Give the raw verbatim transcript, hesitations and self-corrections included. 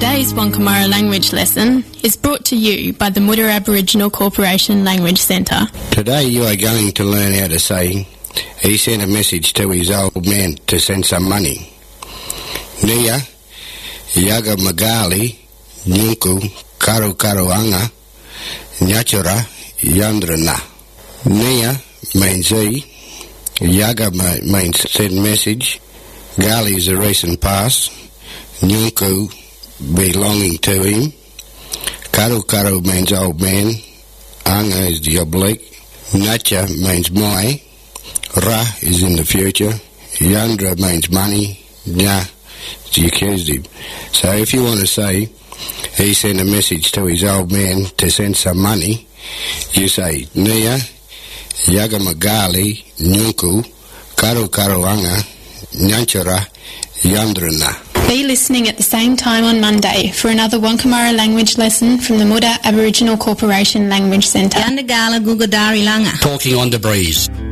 Today's Wankamara language lesson is brought to you by the Muda Aboriginal Corporation Language Centre. Today you are going to learn how to say, he sent a message to his old man to send some money. Nia, Yaga Magali, Nyunku, Karu Karuanga, Nyachura, Yandrana. Nia means he, Yaga means send message, Gali is a recent past, Nyunku belonging to him, Karu Karu means old man, Anga is the oblique, Nacha means my, Ra is in the future, Yandra means money, Nya is the accusative. So if you want to say, he sent a message to his old man to send some money, you say, Nia, Yagamagali, Nyunku, Karu Karuanga, Nyanchara, Yandrana. Be listening at the same time on Monday for another Wankamara language lesson from the Muda Aboriginal Corporation Language Centre. Talking on the breeze.